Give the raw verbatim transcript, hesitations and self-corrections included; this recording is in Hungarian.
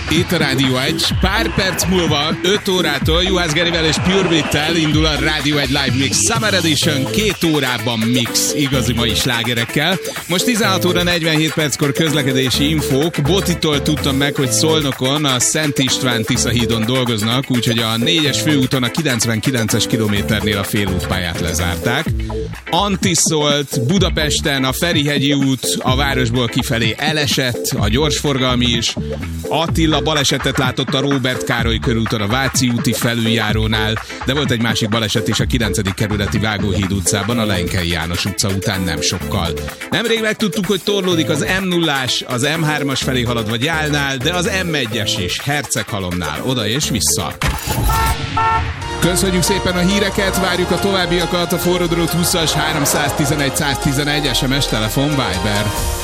Itt a Rádió egy. Pár perc múlva, öt órától Juhász Gerivel és Pure Beat-tel indul a Rádió egy Live Mix Summer Edition, két órában mix, igazi mai slágerekkel. Most tizenhat óra negyvenhét perckor közlekedési infók. Botitól tudtam meg, hogy Szolnokon a Szent István Tisza hídon dolgoznak, úgyhogy a négyes főúton a kilencvenkilences kilométernél a félútpályát lezárták. Anti szólt, Budapesten a Ferihegyi út a városból kifelé elesett, a gyorsforgalmi is. Attila balesetet látott a Róbert Károly körúton a Váci úti felüljárónál, de volt egy másik baleset is a kilencedik kerületi Vágóhíd utcában, a Lenkei János utca után nem sokkal. Nemrég megtudtuk, hogy torlódik az em nullás, az em hármas felé haladva Gyálnál, de az em egyes is, Herceghalomnál, oda és vissza. Köszönjük szépen a híreket, várjuk a továbbiakat a forradrót húszas háromszáztizenegy száztizenegy es em es, telefon, Viber.